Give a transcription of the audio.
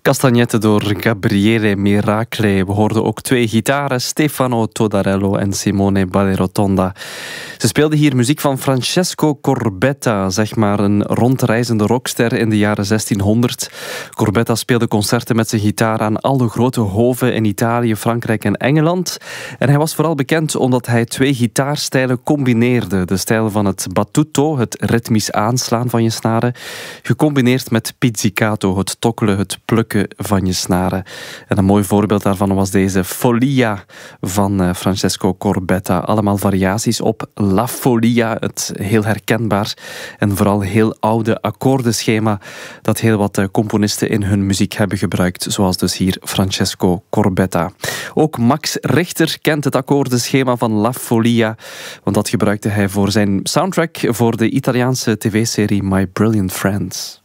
Castagnette door Gabriele Miracle. We hoorden ook twee gitaren, Stefano Todarello en Simone Ballerotonda. Ze speelden hier muziek van Francesco Corbetta, zeg maar een rondreizende rockster in de jaren 1600. Corbetta speelde concerten met zijn gitaar aan alle grote hoven in Italië, Frankrijk en Engeland. En hij was vooral bekend omdat hij twee gitaarstijlen combineerde. De stijl van het battuto, het ritmisch aanslaan van je snaren, gecombineerd met pizzicato, het tokkelen, het plukken van je snaren. En een mooi voorbeeld daarvan was deze Folia van Francesco Corbetta. Allemaal variaties op La Folia, het heel herkenbaar en vooral heel oude akkoordenschema dat heel wat componisten in hun muziek hebben gebruikt, zoals dus hier Francesco Corbetta. Ook Max Richter kent het akkoordenschema van La Folia, want dat gebruikte hij voor zijn soundtrack voor de Italiaanse tv-serie My Brilliant Friends.